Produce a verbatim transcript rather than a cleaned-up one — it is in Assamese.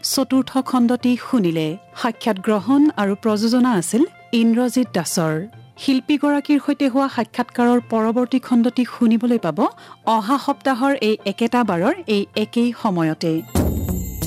চতুৰ্থ খণ্ডটি শুনিলে। সাক্ষাৎ গ্ৰহণ আৰু প্ৰযোজনা আছিল ইন্দ্ৰজিৎ দাসৰ। শিল্পীগৰাকীৰ সৈতে হোৱা সাক্ষাৎকাৰৰ পৰৱৰ্তী খণ্ডটি শুনিবলৈ পাব অহা সপ্তাহৰ এই একেটা বাৰৰ এই একেই সময়তে।